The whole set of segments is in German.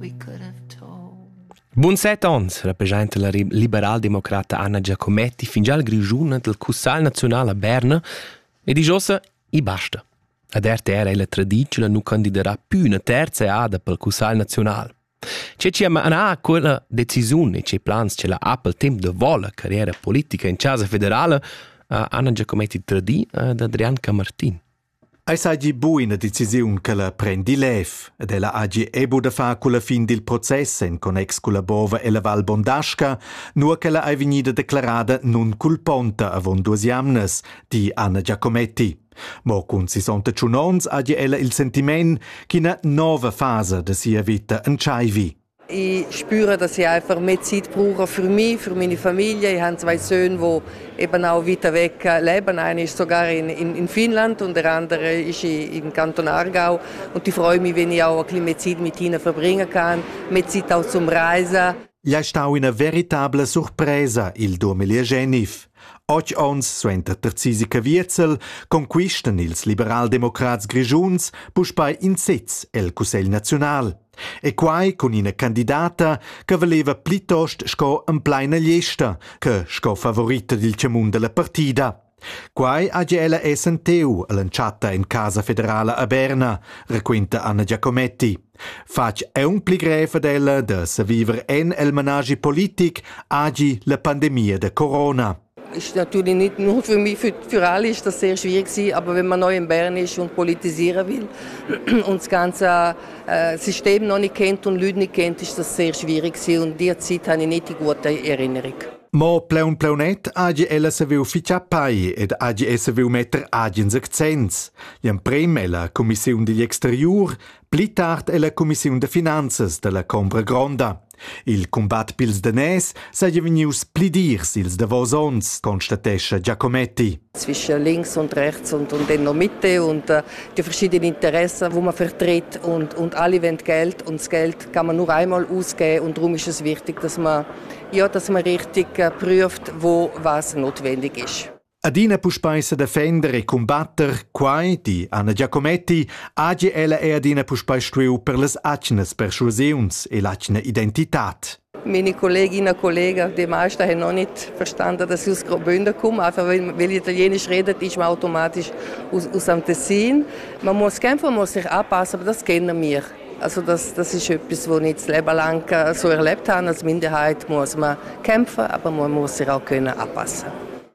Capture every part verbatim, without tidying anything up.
we could have told. Buon set ons, rappresenta la liberal-democrata Anna Giacometti fin già al grigiuna del Cussal Nazionale a Berna e di Giossa i basta. Ad erte era la tradizione nu candiderà più una terza ada pel Cussal Nazionale. C'è ci ama a quella decisione, c'è plans, c'è la Apple temp de vola carriera politica in casa federale, uh, Anna Giacometti tradì ad Adrian Camartin. Ai sagi buina decisiun che la prendi lev, ed ella agi ebo da fa con la fin del processo in connex con la bova e la Val Bondasca, nua che la hai venida declarada non culponta avon duas jamnes, di Anna Giacometti. Ma con sessantotto ans agi ella il sentiment che una nuova fase de sia vita entscheivi. Ich spüre, dass ich einfach mehr Zeit brauche für mich, für meine Familie. Ich habe zwei Söhne, die eben auch weiter weg leben. Einer ist sogar in, in, in Finnland und der andere ist im Kanton Aargau. Und ich freue mich, wenn ich auch ein bisschen mehr Zeit mit ihnen verbringen kann, mehr Zeit auch zum Reisen. Ja, ist auch eine veritable Surpresa il duemiladiciannove. Oggi ons, suenter terzisica Wierzel, conquistan ils liberal-democrats grigiuns puspai in sez el Cussegl Naziunal. E quai con una candidata che voleva plitost sco en pleina liesta, che sco favorita dil cemun della partida. Quai agi ella essenteu all'enciata in Casa Federale a Berna, racquenta Anna Giacometti. Fac è un pli greve della de se viver en el menagi politic agi la pandemia de Corona. Ist natürlich nicht nur für mich, für, für alle ist das sehr schwierig gewesen, aber wenn man neu in Bern ist und politisieren will und das ganze äh, System noch nicht kennt und Leute nicht kennt, ist das sehr schwierig gewesen und die Zeit habe ich nicht in guter Erinnerung. Ma pleun pleunet agi ella se viu ficia pai ed agi essa viu metter agens accents. Iam prem è la Commissione degli Exterior, pli tard è la Commissione de Finanzas della Combra Gronda. Il combat pils danès sei vegnius plidirs ils davosons, constatescha Giacometti. Zwischen links und rechts und, und dann noch Mitte und äh, die verschiedenen Interessen, die man vertritt und, und alle wollen Geld und das Geld kann man nur einmal ausgeben und darum ist es wichtig, dass man, ja, dass man richtig äh, prüft, wo was notwendig ist. Adina puspai se defender e combatter, quai, di Anna Giacometti, agi ella e adina puspai stuiu per les acnes persuasiuns e l'acne identitat. Meine Kolleginnen und Kollegen, die meisten haben noch nicht verstanden, dass ich aus Graubünden komme. Einfach weil, weil Italienisch redet, ist man automatisch aus, aus dem Tessin. Man muss kämpfen, man muss sich anpassen, aber das kennen wir. Also das, das ist etwas, was ich das Leben lang so erlebt habe. Als Minderheit muss man kämpfen, aber man muss sich auch können anpassen.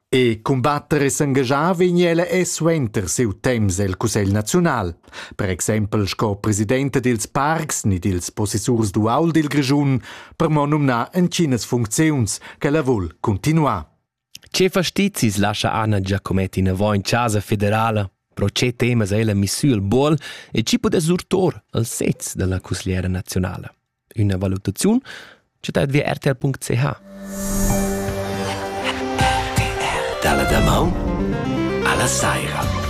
E combattere e s'engagiar vignela è suenter siu temps el Cussegl Naziunal. Per exempel sco presidente dils parcs ni dils possessurs duaul dil Grigiun per mo numnar en cinas funziuns che la vol continuar. Che fastizis lascia Anna Giacometti in avo in casa federale, pro che temas ella missu il bol e ci può esurtor al sez della Cussgliera Nazionale. Una valutazione c'è da via R T L punto C H. Dalla Damau alla Saira.